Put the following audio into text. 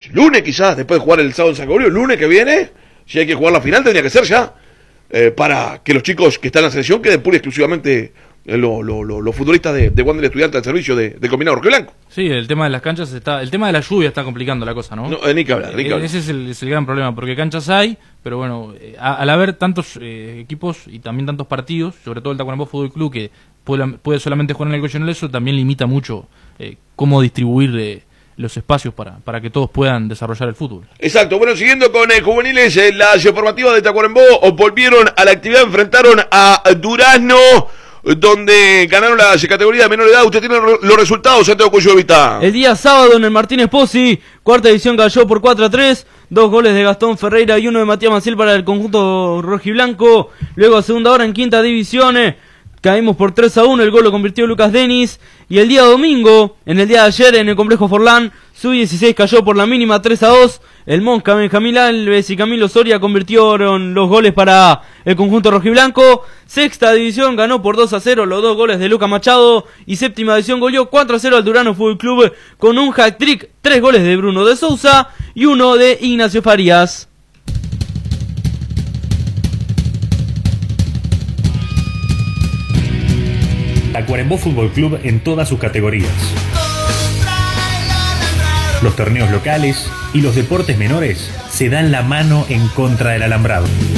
lunes quizás, después de jugar el sábado en San Gregorio, el lunes que viene, si hay que jugar la final, tendría que ser ya, para que los chicos que están en la selección queden pura y exclusivamente los futbolistas de Wander Estudiante al servicio de Combinado Rojiblanco. Sí, el tema de las canchas el tema de la lluvia está complicando la cosa, ¿no? Ni que hablar, ni que hablar. Ese es el gran problema, porque canchas hay, pero bueno, al haber tantos equipos y también tantos partidos, sobre todo el Tacuarembó Fútbol Club, que puede solamente jugar en el Goyonel, eso también limita mucho cómo distribuir los espacios para que todos puedan desarrollar el fútbol. Exacto. Bueno, siguiendo con juveniles, las formativas de Tacuarembó volvieron a la actividad, enfrentaron a Durazno, donde ganaron la categoría de menor edad. Usted tiene los resultados, Santiago Cuyovita. El día sábado en el Martínez Pozzi, cuarta división cayó por 4-3, 2 goles de Gastón Ferreira y 1 de Matías Maciel para el conjunto rojiblanco. Luego a segunda hora en quinta división caímos por 3-1, el gol lo convirtió Lucas Denis. Y el día domingo, en el día de ayer en el complejo Forlán, Sub-16 cayó por la mínima 3-2. El Monca, Benjamín Alves y Camilo Soria convirtieron los goles para el conjunto rojiblanco. Sexta división ganó por 2-0 los 2 goles de Lucas Machado. Y séptima división goleó 4-0 al Durano Fútbol Club con un hat-trick, 3 goles de Bruno de Sousa y 1 de Ignacio Farías. Tacuarembó Fútbol Club en todas sus categorías. Los torneos locales y los deportes menores se dan la mano en contra del alambrado.